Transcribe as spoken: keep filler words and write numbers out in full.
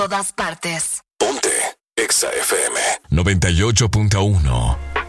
todas partes. Ponte Exa F M noventa y ocho punto uno.